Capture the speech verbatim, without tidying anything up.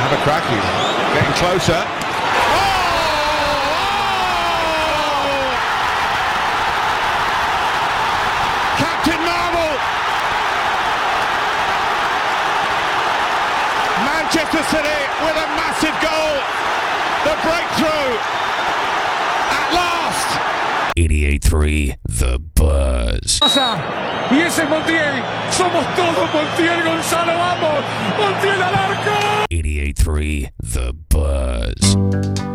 have a crack. He's getting closer. Captain Marvel! Manchester City with a massive goal. The breakthrough at last. eighty-eight three The Buzz. Y ese es Montiel. Somos todos Montiel, Gonzalo. Vamos. Montiel al arco. eighty-eight three The Buzz.